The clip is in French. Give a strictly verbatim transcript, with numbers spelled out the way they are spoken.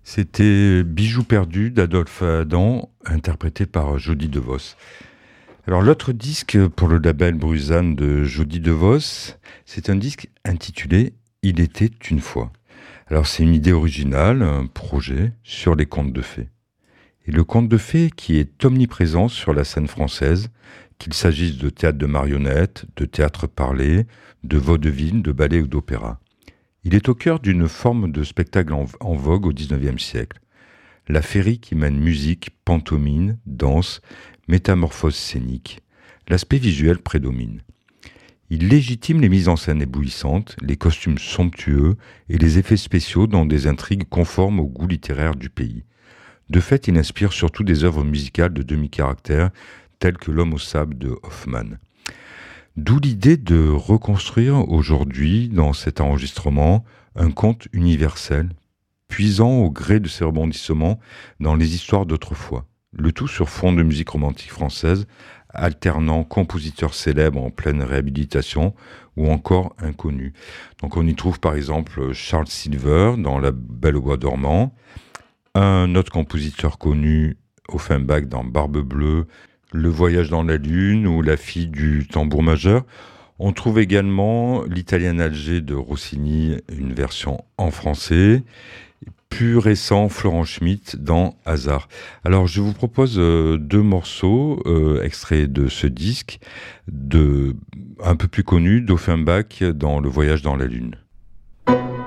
C'était Bijoux perdus d'Adolphe Adam, interprété par Jody DeVos. Alors l'autre disque pour le label Bruzane de Jody DeVos, c'est un disque intitulé Il était une fois. Alors c'est une idée originale, un projet sur les contes de fées. Et le conte de fées qui est omniprésent sur la scène française, qu'il s'agisse de théâtre de marionnettes, de théâtre parlé, de vaudeville, de ballet ou d'opéra. Il est au cœur d'une forme de spectacle en, en vogue au dix-neuvième siècle. La féerie qui mène musique, pantomime, danse, métamorphose scénique. L'aspect visuel prédomine. Il légitime les mises en scène éblouissantes, les costumes somptueux et les effets spéciaux dans des intrigues conformes au goût littéraire du pays. De fait, il inspire surtout des œuvres musicales de demi-caractère telles que L'Homme au sable de Hoffmann. D'où l'idée de reconstruire aujourd'hui, dans cet enregistrement, un conte universel, puisant au gré de ses rebondissements dans les histoires d'autrefois. Le tout sur fond de musique romantique française, alternant compositeurs célèbres en pleine réhabilitation ou encore inconnus. Donc on y trouve par exemple Charles Silver dans La Belle au bois dormant, un autre compositeur connu, Offenbach dans Barbe bleue, Le voyage dans la lune ou La fille du tambour majeur. On trouve également l'Italien Alger de Rossini, une version en français. Plus récent, Florent Schmitt dans Hasard. Alors je vous propose euh, deux morceaux euh, extraits de ce disque, de, un peu plus connu, d'Offenbach dans Le voyage dans la lune.